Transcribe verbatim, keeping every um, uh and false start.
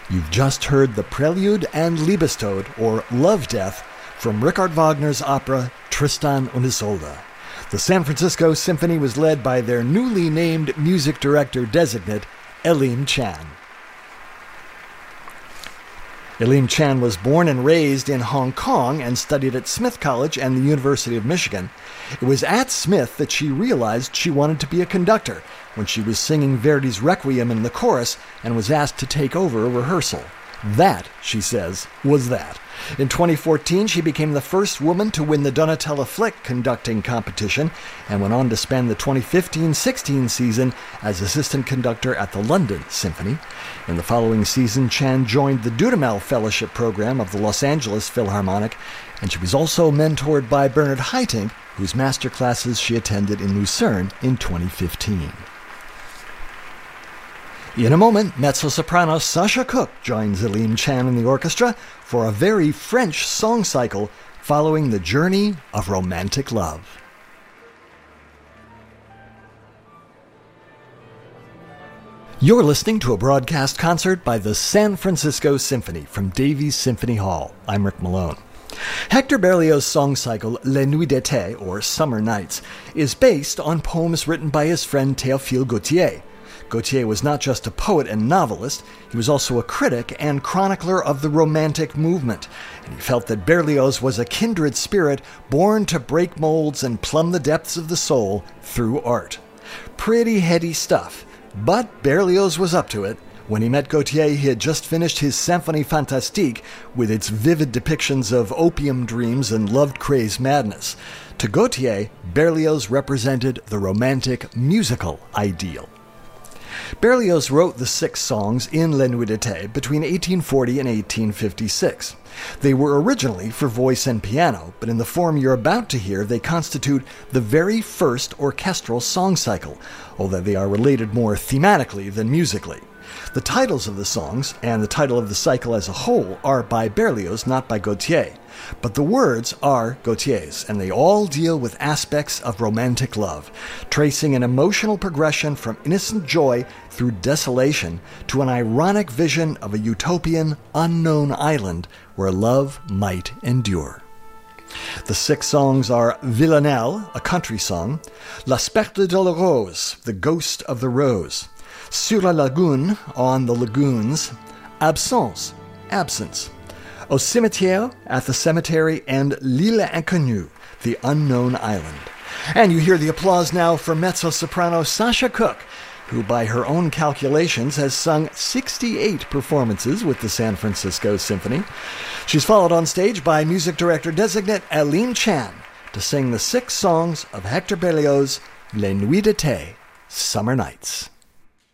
You've just heard the Prelude and Liebestod, or Love Death, from Richard Wagner's opera Tristan und Isolde. The San Francisco Symphony was led by their newly named music director designate, Elim Chan. Elim Chan was born and raised in Hong Kong and studied at Smith College and the University of Michigan. It was at Smith that she realized she wanted to be a conductor when she was singing Verdi's Requiem in the chorus and was asked to take over a rehearsal. That, she says, was that. In twenty fourteen, she became the first woman to win the Donatella Flick conducting competition and went on to spend the twenty fifteen sixteen season as assistant conductor at the London Symphony. In the following season, Chan joined the Dudamel Fellowship Program of the Los Angeles Philharmonic, and she was also mentored by Bernard Haitink, whose master classes she attended in Lucerne in twenty fifteen. In a moment, mezzo-soprano Sasha Cook joins Elim Chan in the orchestra for a very French song cycle following the journey of romantic love. You're listening to a broadcast concert by the San Francisco Symphony from Davies Symphony Hall. I'm Rick Malone. Hector Berlioz' song cycle Les Nuits d'été, or Summer Nights, is based on poems written by his friend Théophile Gautier. Gautier was not just a poet and novelist, he was also a critic and chronicler of the Romantic movement, and he felt that Berlioz was a kindred spirit born to break molds and plumb the depths of the soul through art. Pretty heady stuff, but Berlioz was up to it. When he met Gautier, he had just finished his Symphonie Fantastique with its vivid depictions of opium dreams and love-crazed madness. To Gautier, Berlioz represented the romantic musical ideal. Berlioz wrote the six songs in Les Nuits d'été between eighteen forty and eighteen fifty-six. They were originally for voice and piano, but in the form you're about to hear, they constitute the very first orchestral song cycle, although they are related more thematically than musically. The titles of the songs, and the title of the cycle as a whole, are by Berlioz, not by Gautier. But the words are Gautier's, and they all deal with aspects of romantic love, tracing an emotional progression from innocent joy through desolation to an ironic vision of a utopian, unknown island where love might endure. The six songs are Villanelle, a country song, La Spectre de la Rose, the ghost of the rose, Sur la Lagune, on the lagoons, Absence, absence, Au cimetière, at the cemetery, and L'île inconnue, the unknown island. And you hear the applause now for mezzo-soprano Sasha Cook, who by her own calculations has sung sixty-eight performances with the San Francisco Symphony. She's followed on stage by music director designate Elim Chan to sing the six songs of Hector Berlioz' Les Nuits d'été, Summer Nights.